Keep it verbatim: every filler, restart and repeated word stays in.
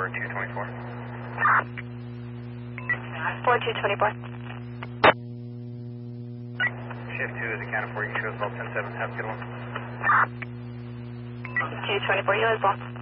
two twenty-four. four two twenty-four. Shift two is accounted for. You can show us all ten seven, have a good one. two twenty-four, you as well.